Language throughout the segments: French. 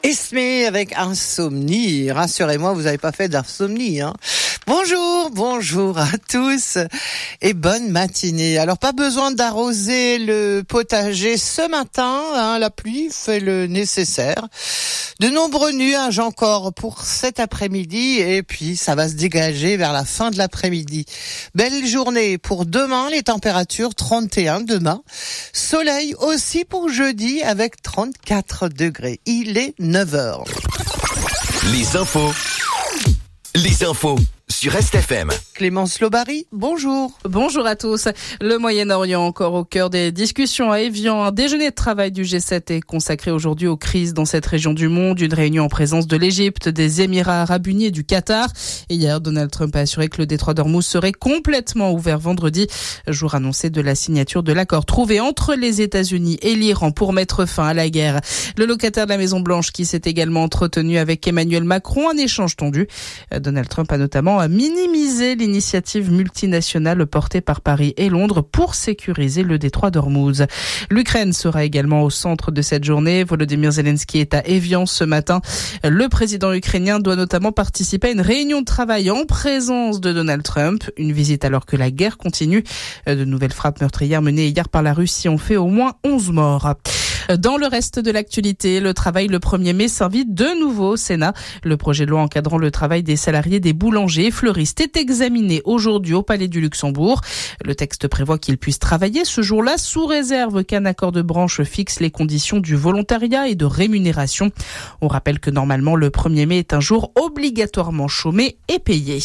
Esmé avec Insomnie. Rassurez-moi, vous n'avez pas fait d'insomnie, hein. Bonjour à tous et bonne matinée. Alors, pas besoin d'arroser le potager ce matin, hein, la pluie fait le nécessaire. De nombreux nuages encore pour cet après-midi et puis ça va se dégager vers la fin de l'après-midi. Belle journée pour demain, les températures 31 demain. Soleil aussi pour jeudi avec 34 degrés. Il est 9h. Les infos sur RestFM. Clémence Lobary, bonjour. Bonjour à tous. Le Moyen-Orient encore au cœur des discussions à Évian. Un déjeuner de travail du G7 est consacré aujourd'hui aux crises dans cette région du monde. Une réunion en présence de l'Égypte, des Émirats Arabes Unis et du Qatar. Et hier, Donald Trump a assuré que le détroit d'Ormuz serait complètement ouvert vendredi, jour annoncé de la signature de l'accord trouvé entre les États-Unis et l'Iran pour mettre fin à la guerre. Le locataire de la Maison-Blanche qui s'est également entretenu avec Emmanuel Macron, un échange tendu. Donald Trump a notamment minimiser l'initiative multinationale portée par Paris et Londres pour sécuriser le détroit d'Ormuz. L'Ukraine sera également au centre de cette journée. Volodymyr Zelensky est à Évian ce matin. Le président ukrainien doit notamment participer à une réunion de travail en présence de Donald Trump. Une visite alors que la guerre continue. De nouvelles frappes meurtrières menées hier par la Russie ont fait au moins 11 morts. Dans le reste de l'actualité, le travail le 1er mai s'invite de nouveau au Sénat. Le projet de loi encadrant le travail des salariés des boulangers et fleuristes est examiné aujourd'hui au Palais du Luxembourg. Le texte prévoit qu'ils puissent travailler ce jour-là sous réserve qu'un accord de branche fixe les conditions du volontariat et de rémunération. On rappelle que normalement le 1er mai est un jour obligatoirement chômé et payé.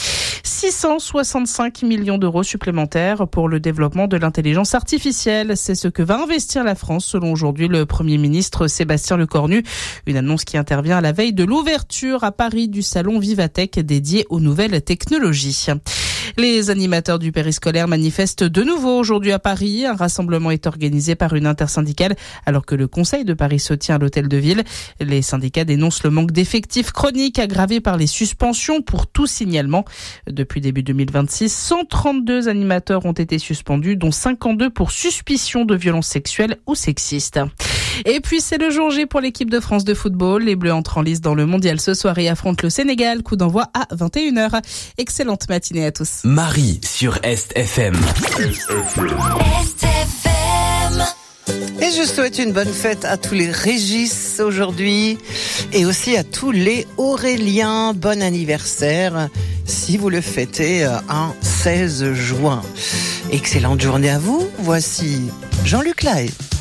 665 millions d'euros supplémentaires pour le développement de l'intelligence artificielle. C'est ce que va investir la France selon aujourd'hui le Premier ministre Sébastien Lecornu. Une annonce qui intervient à la veille de l'ouverture à Paris du salon Vivatech dédié aux nouvelles technologies. Les animateurs du périscolaire manifestent de nouveau aujourd'hui à Paris. Un rassemblement est organisé par une intersyndicale alors que le Conseil de Paris se tient à l'Hôtel de Ville. Les syndicats dénoncent le manque d'effectifs chroniques aggravé par les suspensions pour tout signalement. Depuis début 2026, 132 animateurs ont été suspendus, dont 52 pour suspicion de violences sexuelles ou sexistes. Et puis c'est le jour J pour l'équipe de France de football. Les Bleus entrent en lice dans le mondial ce soir et affrontent le Sénégal. Coup d'envoi à 21h. Excellente matinée à tous. Marie sur RestFM. Et je souhaite une bonne fête à tous les Régis aujourd'hui et aussi à tous les Auréliens. Bon anniversaire si vous le fêtez un 16 juin. Excellente journée à vous. Voici Jean-Luc Lahaye.